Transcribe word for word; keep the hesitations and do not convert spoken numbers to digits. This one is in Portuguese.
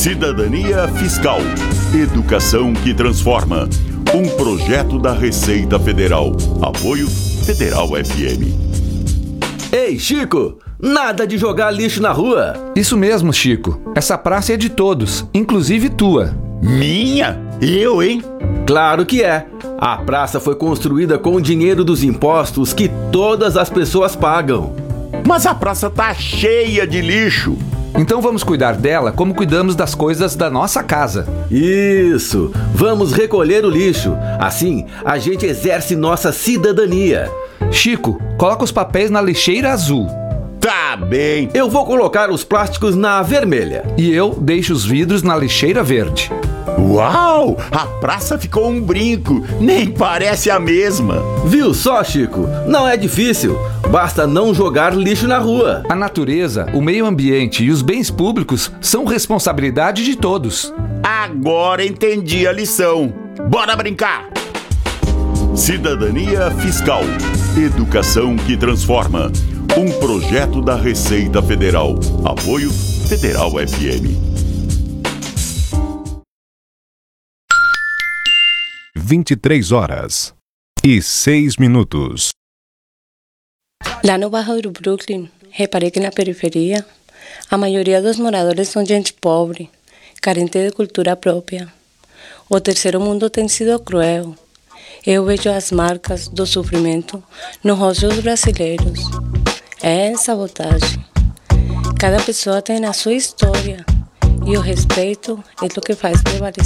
Cidadania Fiscal. Educação que transforma. Um projeto da Receita Federal. Apoio Federal F M. Ei, Chico! Nada de jogar lixo na rua! Isso mesmo, Chico. Essa praça é de todos, inclusive tua. Minha? Eu, hein? Claro que é. A praça foi construída com o dinheiro dos impostos que todas as pessoas pagam. Mas a praça tá cheia de lixo. Então vamos cuidar dela como cuidamos das coisas da nossa casa. Isso! Vamos recolher o lixo. Assim, a gente exerce nossa cidadania. Chico, coloca os papéis na lixeira azul. Tá bem. Eu vou colocar os plásticos na vermelha. E eu deixo os vidros na lixeira verde. Uau! A praça ficou um brinco. Nem parece a mesma. Viu só, Chico? Não é difícil. Basta não jogar lixo na rua. A natureza, o meio ambiente e os bens públicos são responsabilidade de todos. Agora entendi a lição. Bora brincar! Cidadania Fiscal. Educação que transforma. Um projeto da Receita Federal. Apoio Federal F M. vinte e três horas e seis minutos. Lá no bairro do Brooklyn, reparei que na periferia, a maioria dos moradores são gente pobre, carente de cultura própria. O terceiro mundo tem sido cruel. Eu vejo as marcas do sofrimento nos rostos dos brasileiros. É sabotagem. Cada pessoa tem a sua história e o respeito é o que faz prevalecer.